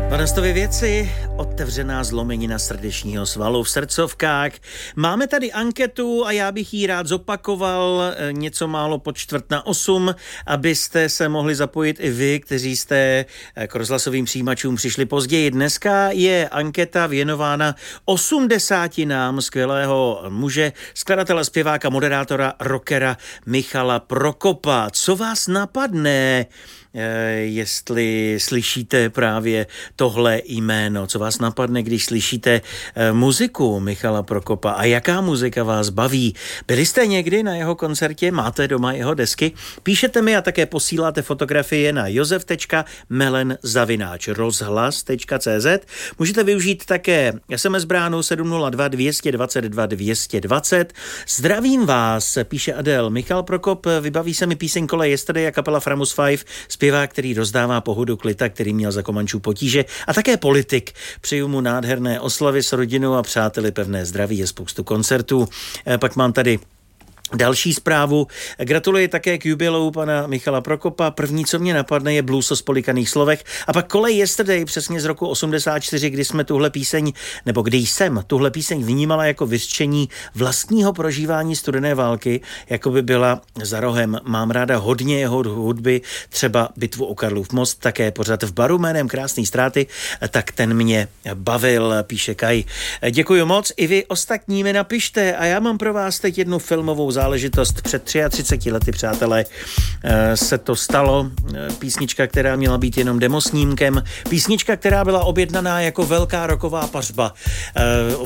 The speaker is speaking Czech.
Vanastovy věci, otevřená zlomenina srdečního svalu v srdcovkách. Máme tady anketu a já bych ji rád zopakoval něco málo po 7:45, abyste se mohli zapojit i vy, kteří jste k rozhlasovým přijímačům přišli později. Dneska je anketa věnována 80 skvělého muže, skladatele, zpěváka, moderátora, rockera Michala Prokopa. Co vás napadne, jestli slyšíte právě tohle jméno? Co vás napadne, když slyšíte muziku Michala Prokopa? A jaká muzika vás baví? Byli jste někdy na jeho koncertě? Máte doma jeho desky? Píšete mi a také posíláte fotografie na josef.melen@rozhlas.cz. Můžete využít také SMS bránu 702 222 220. Zdravím vás, píše Adel. Michal Prokop, vybaví se mi píseň Kole Yesterday a kapela Framus 5, zpěvák, který rozdává pohodu klita, který měl za Komančů potíže, a také politik. Přeju mu nádherné oslavy s rodinou a přáteli, pevné zdraví a spoustu koncertů. Pak mám tady další zprávu. Gratuluji také k jubileu pana Michala Prokopa. První, co mě napadne, je blues o spolikaných slovech. A pak Kole Yesterday, přesně z roku 84, kdy jsem tuhle píseň vnímala jako vyřčení vlastního prožívání studené války, jako by byla za rohem. Mám ráda hodně jeho hudby, třeba Bitvu o Karlův most, také pořád v baru jménem Krásný ztráty, tak ten mě bavil, píše Kaj. Děkuji moc, i vy ostatní mi napište a já mám pro vás teď jednu filmovou záležitost. Před 33 lety, přátelé, se to stalo. Písnička, která měla být jenom demosnímkem. Písnička, která byla objednaná jako velká rocková pařba.